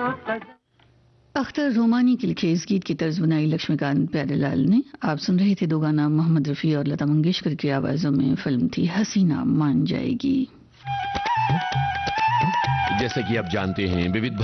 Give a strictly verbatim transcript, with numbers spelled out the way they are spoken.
अख्तर रोमानी के लिखे इस गीत की तर्ज बनाई लक्ष्मीकांत प्यारेलाल ने। आप सुन रहे थे दो गाना मोहम्मद रफ़ी और लता मंगेशकर की आवाज़ों में। फिल्म थी हसीना मान जाएगी। जैसे कि आप जानते हैं विविध